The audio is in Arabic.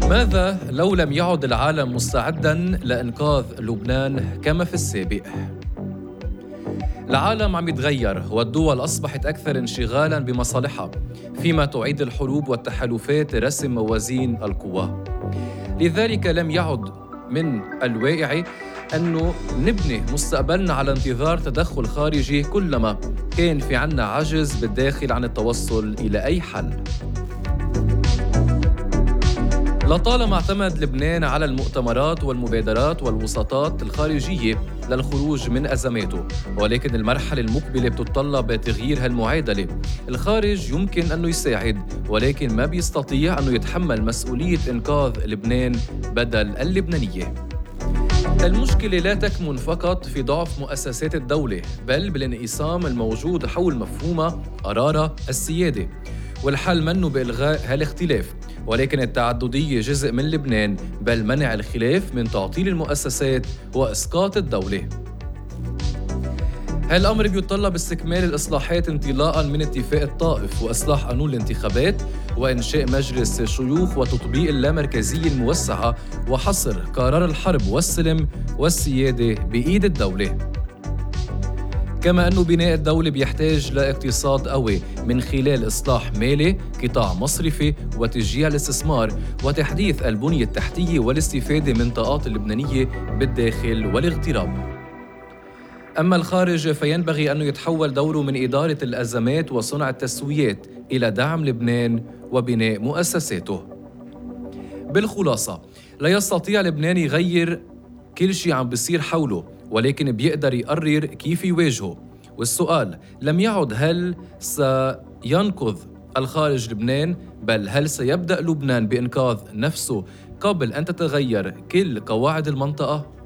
ماذا لو لم يعد العالم مستعداً لإنقاذ لبنان كما في السابق؟ العالم عم يتغير والدول أصبحت أكثر انشغالاً بمصالحها، فيما تعيد الحروب والتحالفات رسم موازين القوى. لذلك لم يعد من الواقع أنه نبني مستقبلنا على انتظار تدخل خارجي كلما كان في عنا عجز بالداخل عن التوصل إلى أي حل. لطالما اعتمد لبنان على المؤتمرات والمبادرات والوساطات الخارجية للخروج من أزماته، ولكن المرحلة المقبلة بتتطلب تغيير هالمعادلة. الخارج يمكن أنه يساعد، ولكن ما بيستطيع أنه يتحمل مسؤولية إنقاذ لبنان بدل اللبنانية. المشكلة لا تكمن فقط في ضعف مؤسسات الدولة، بل بالانقسام الموجود حول مفهومها قرار السيادة. والحل منه بإلغاء هالاختلاف، ولكن التعددية جزء من لبنان، بل منع الخلاف من تعطيل المؤسسات وإسقاط الدولة. هالأمر بيتطلب استكمال الإصلاحات انطلاقاً من اتفاق الطائف وإصلاح قانون الانتخابات وإنشاء مجلس شيوخ وتطبيق اللامركزية الموسعة وحصر قرار الحرب والسلم والسيادة بإيد الدولة. كما أنه بناء الدولة بيحتاج لاقتصاد قوي من خلال إصلاح مالي، قطاع مصرفي، وتشجيع الاستثمار وتحديث البنية التحتية والاستفادة من طاقات اللبنانية بالداخل والاغتراب. أما الخارج فينبغي أن يتحول دوره من إدارة الأزمات وصنع التسويات إلى دعم لبنان وبناء مؤسساته. بالخلاصة، لا يستطيع لبنان يغير كل شيء عم بيصير حوله، ولكن بيقدر يقرر كيف يواجهه. والسؤال لم يعد هل سينقذ الخارج لبنان، بل هل سيبدأ لبنان بإنقاذ نفسه قبل أن تتغير كل قواعد المنطقة؟